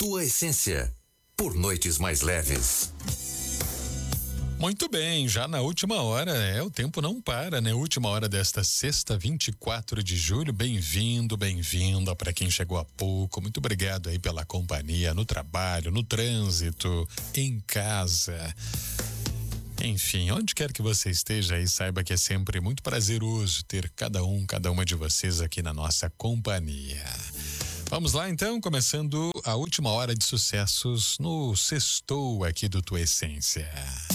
Tua Essência, por noites mais leves. Muito bem, já na última hora, o tempo não para, né? Última hora desta sexta, 24 de julho. Bem-vindo, bem-vinda para quem chegou há pouco. Muito obrigado aí pela companhia no trabalho, no trânsito, em casa. Enfim, onde quer que você esteja aí, saiba que é sempre muito prazeroso ter cada uma de vocês aqui na nossa companhia. Vamos lá então, começando a última hora de sucessos no Sextou aqui do Tua Essência.